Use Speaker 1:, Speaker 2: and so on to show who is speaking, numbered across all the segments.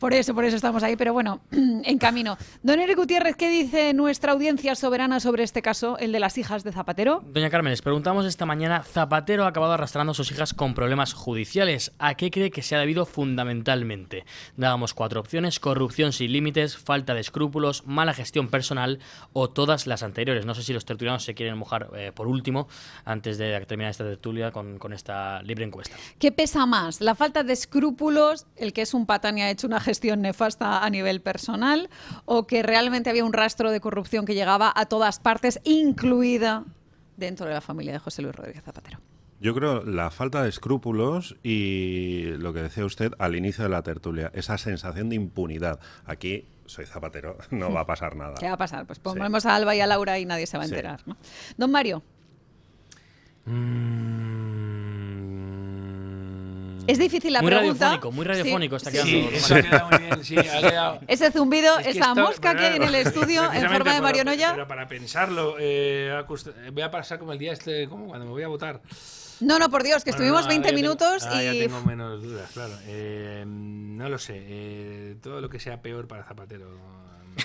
Speaker 1: Por eso estamos ahí, pero bueno, en camino. Don Eric Gutiérrez, ¿qué dice nuestra audiencia soberana sobre este caso, el de las hijas de Zapatero?
Speaker 2: Doña Carmen, les preguntamos esta mañana, Zapatero ha acabado arrastrando a sus hijas con problemas judiciales. ¿A qué cree que se ha debido fundamentalmente? Dábamos 4 opciones: corrupción sin límites, falta de escrúpulos, mala gestión personal o todas las anteriores. No sé si los tertulianos se quieren mojar por último, antes de terminar esta tertulia con esta libre encuesta.
Speaker 1: ¿Qué pesa más? ¿La falta de escrúpulos, el que es un patán y ha hecho una gestión nefasta a nivel personal, o que realmente había un rastro de corrupción que llegaba a todas partes, incluida dentro de la familia de José Luis Rodríguez Zapatero?
Speaker 3: Yo creo la falta de escrúpulos y lo que decía usted al inicio de la tertulia, esa sensación de impunidad. Aquí soy Zapatero, no va a pasar nada.
Speaker 1: ¿Qué va a pasar? Pues ponemos a Alba y a Laura y nadie se va a enterar, ¿no? Don Mario. Es difícil la pregunta.
Speaker 2: Muy radiofónico está quedando.
Speaker 4: Sí, eso ha quedado muy bien, sí, ha quedado.
Speaker 1: Ese zumbido, esa mosca que hay en el estudio en forma de Mario Noya.
Speaker 4: Pero para pensarlo, voy a pasar como el día como cuando me voy a votar.
Speaker 1: No, por Dios, que estuvimos 20 minutos y...
Speaker 4: Ya tengo menos dudas, claro. No lo sé, todo lo que sea peor para Zapatero...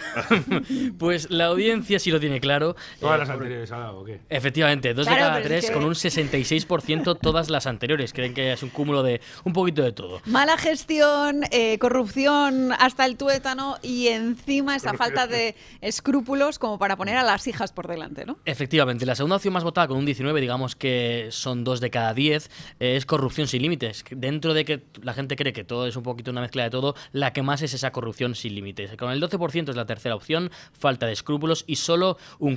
Speaker 2: Pues la audiencia sí lo tiene claro.
Speaker 4: ¿Todas las anteriores o qué?
Speaker 2: Efectivamente, 2 de cada 3 con un 66% todas las anteriores. Creen que es un cúmulo de un poquito de todo.
Speaker 1: Mala gestión, corrupción hasta el tuétano y encima esa falta de escrúpulos como para poner a las hijas por delante, ¿no?
Speaker 2: Efectivamente, la segunda opción más votada con un 19, digamos que son 2 de cada 10, es corrupción sin límites. Dentro de que la gente cree que todo es un poquito una mezcla de todo, la que más es esa corrupción sin límites. Con el 12% es la tercera opción, falta de escrúpulos, y solo un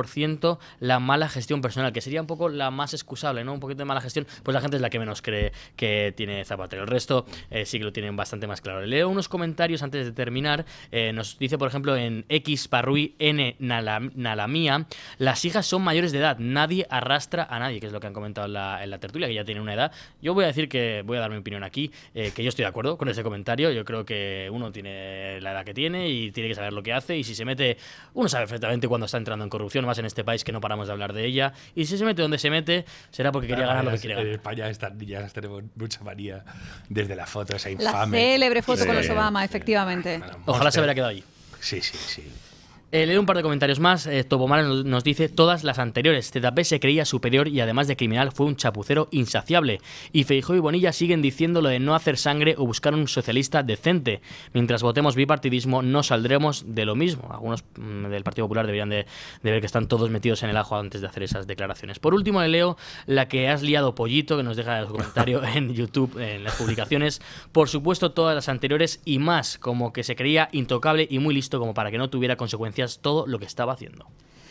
Speaker 2: 4% la mala gestión personal, que sería un poco la más excusable, ¿no? Un poquito de mala gestión, pues la gente es la que menos cree que tiene Zapatero. El resto sí que lo tienen bastante más claro. Leo unos comentarios antes de terminar. Nos dice, por ejemplo, en X Parrui N Nalamía, las hijas son mayores de edad, nadie arrastra a nadie, que es lo que han comentado en la tertulia, que ya tienen una edad. Yo voy a decir que voy a dar mi opinión aquí, que yo estoy de acuerdo con ese comentario. Yo creo que uno tiene la edad que tiene y tiene que saber lo que hace, y si se mete, uno sabe perfectamente cuando está entrando en corrupción, más en este país que no paramos de hablar de ella, y si se mete donde se mete será porque quería ganar lo que quiere ganar.
Speaker 4: En España estas niñas tenemos mucha manía desde la foto esa infame.
Speaker 1: La célebre foto con los Obama, efectivamente.
Speaker 2: Ojalá se hubiera quedado allí.
Speaker 4: Sí.
Speaker 2: Leo un par de comentarios más. Topomar nos dice: todas las anteriores. ZP se creía superior y además de criminal fue un chapucero insaciable. Y Feijóo y Bonilla siguen diciendo lo de no hacer sangre o buscar un socialista decente. Mientras votemos bipartidismo no saldremos de lo mismo. Algunos del Partido Popular deberían de ver que están todos metidos en el ajo antes de hacer esas declaraciones. Por último, le leo la que has liado, Pollito, que nos deja su comentario en YouTube, en las publicaciones. Por supuesto, todas las anteriores y más, como que se creía intocable y muy listo como para que no tuviera consecuencias todo lo que estaba haciendo.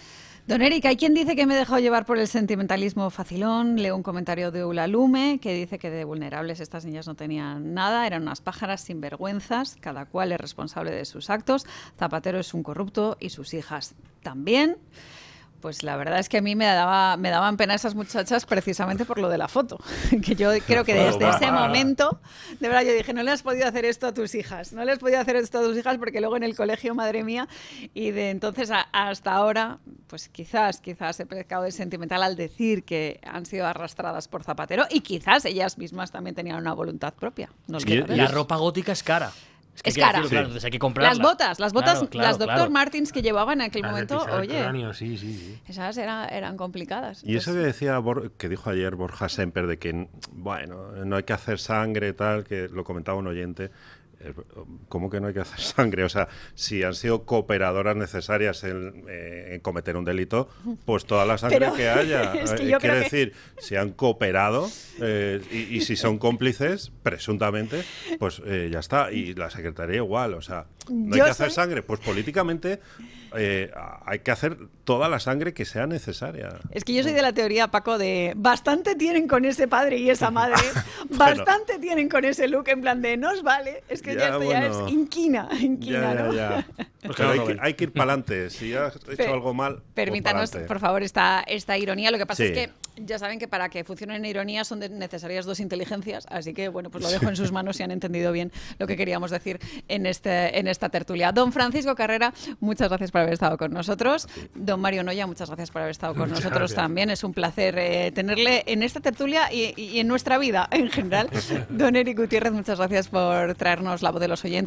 Speaker 1: Don Eric, hay quien dice que me he dejado llevar por el sentimentalismo facilón. Leo un comentario de Eula Lume que dice que de vulnerables estas niñas no tenían nada, eran unas pájaras sinvergüenzas, cada cual es responsable de sus actos. Zapatero es un corrupto y sus hijas también. Pues la verdad es que a mí me daban pena esas muchachas precisamente por lo de la foto. Que yo creo que desde ese momento, de verdad, yo dije, no le has podido hacer esto a tus hijas. No le has podido hacer esto a tus hijas porque luego en el colegio, madre mía, y de entonces hasta ahora, pues quizás he pecado de sentimental al decir que han sido arrastradas por Zapatero y quizás ellas mismas también tenían una voluntad propia. No
Speaker 2: la ropa gótica es cara.
Speaker 1: Es cara.
Speaker 2: Decirlo, claro, entonces hay que comprarla.
Speaker 1: Las botas, las Dr. Martens que llevaban en aquel momento, oye,
Speaker 4: cráneo, sí.
Speaker 1: esas eran complicadas.
Speaker 3: Y eso que decía, que dijo ayer Borja Semper, de que, bueno, no hay que hacer sangre, tal, que lo comentaba un oyente. ¿Cómo que no hay que hacer sangre? O sea, si han sido cooperadoras necesarias en cometer un delito, pues toda la sangre que haya.
Speaker 1: Es que yo
Speaker 3: quiero decir, si han cooperado y si son cómplices, presuntamente, pues ya está. Y la Secretaría igual, o sea, no hay que hacer sangre. Pues políticamente hay que hacer toda la sangre que sea necesaria.
Speaker 1: Es que yo soy de la teoría, Paco, de bastante tienen con ese padre y esa madre, bastante tienen con ese look, en plan de no os vale, es que ya es inquina, ¿no?
Speaker 3: Ya. Pero hay que ir para adelante. Si has hecho algo mal,
Speaker 1: permítanos,
Speaker 3: pues
Speaker 1: por favor, esta ironía. Lo que pasa es que ya saben que para que funcione en ironía son necesarias 2 inteligencias, así que bueno, pues lo dejo en sus manos si han entendido bien lo que queríamos decir en esta tertulia. Don Francisco Carrera, muchas gracias por haber estado con nosotros. Don Mario Noya, muchas gracias por haber estado con nosotros también. Es un placer tenerle en esta tertulia y en nuestra vida en general. Don Eric Gutiérrez, muchas gracias por traernos la voz de los oyentes.